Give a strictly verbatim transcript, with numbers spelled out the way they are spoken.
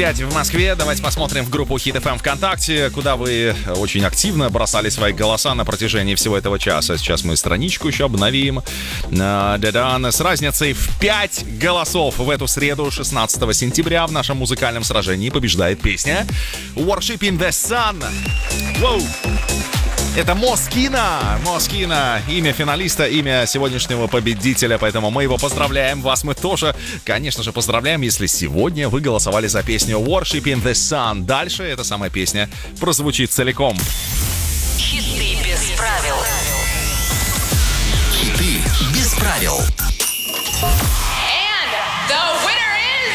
пять в Москве. Давайте посмотрим в группу Hit эф эм ВКонтакте, куда вы очень активно бросали свои голоса на протяжении всего этого часа. Сейчас мы страничку еще обновим. Да-да, с разницей в пять голосов в эту среду, шестнадцатого сентября, в нашем музыкальном сражении побеждает песня Worshiping the Sun. Воу! Это Москина, Москина, имя финалиста, имя сегодняшнего победителя, поэтому мы его поздравляем, вас мы тоже, конечно же, поздравляем, если сегодня вы голосовали за песню Worshiping the Sun. Дальше эта самая песня прозвучит целиком. Хиты без правил. Хиты без правил.